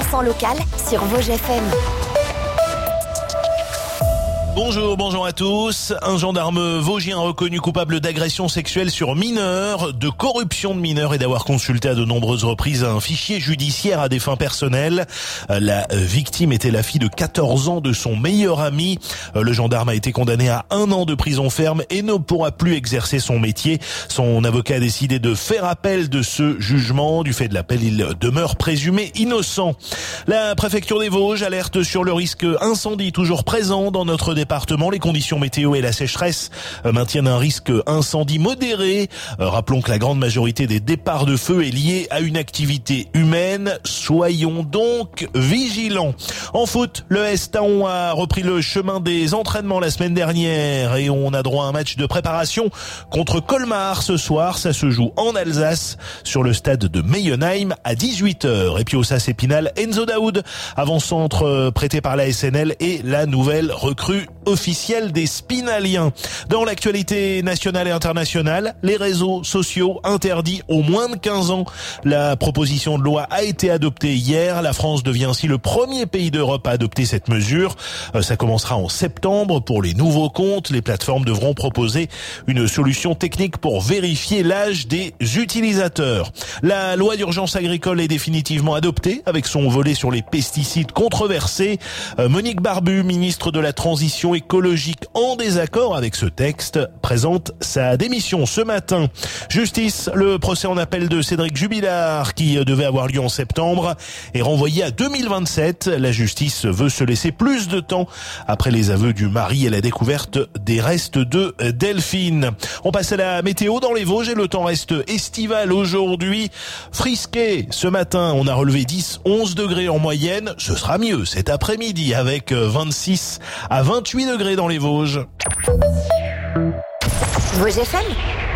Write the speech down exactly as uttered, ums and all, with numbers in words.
cent local sur Vosges F M. Bonjour, bonjour à tous. Un gendarme vosgien reconnu coupable d'agression sexuelle sur mineurs, de corruption de mineurs et d'avoir consulté à de nombreuses reprises un fichier judiciaire à des fins personnelles. La victime était la fille de quatorze ans de son meilleur ami. Le gendarme a été condamné à un an de prison ferme et ne pourra plus exercer son métier. Son avocat a décidé de faire appel de ce jugement. Du fait de l'appel, il demeure présumé innocent. La préfecture des Vosges alerte sur le risque incendie toujours présent dans notre département. Les conditions météo et la sécheresse maintiennent un risque incendie modéré. Rappelons que la grande majorité des départs de feu est liée à une activité humaine. Soyons donc vigilants. En foot, le S Taon a repris le chemin des entraînements la semaine dernière et on a droit à un match de préparation contre Colmar ce soir. Ça se joue en Alsace sur le stade de Meyenheim à dix-huit heures. Et puis au S A S Épinal, Enzo Daoud, avant-centre prêté par la S N L et la nouvelle recrue officielle des Spinaliens. Dans l'actualité nationale et internationale, les réseaux sociaux interdits aux moins de quinze ans. La proposition de loi a été adoptée hier. La France devient ainsi le premier pays d'Europe à adopter cette mesure. Ça commencera en septembre pour les nouveaux comptes. Les plateformes devront proposer une solution technique pour vérifier l'âge des utilisateurs. La loi d'urgence agricole est définitivement adoptée avec son volet sur les pesticides controversés. Monique Barbu, ministre de la Transition écologique, en désaccord avec ce texte, présente sa démission ce matin. Justice, le procès en appel de Cédric Jubilard, qui devait avoir lieu en septembre, est renvoyé à deux mille vingt-sept. La justice veut se laisser plus de temps après les aveux du mari et la découverte des restes de Delphine. On passe à la météo dans les Vosges et le temps reste estival aujourd'hui. Frisqué ce matin, on a relevé dix à onze degrés en moyenne. Ce sera mieux cet après-midi avec vingt-six à vingt-huit degrés dans les Vosges. Vosges F M.